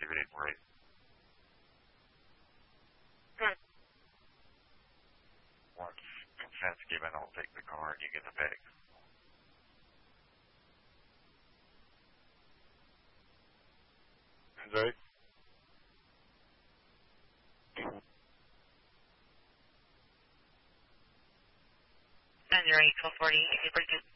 activity rate. Good. Once consent's given, I'll take the car and you get the bag. Sorry? And you're 8 1240,